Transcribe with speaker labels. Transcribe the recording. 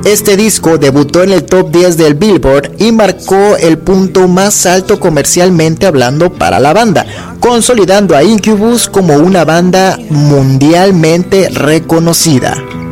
Speaker 1: Este disco debutó en el top 10 del Billboard y marcó el punto más alto comercialmente hablando para la banda, consolidando a Incubus como una banda mundialmente reconocida.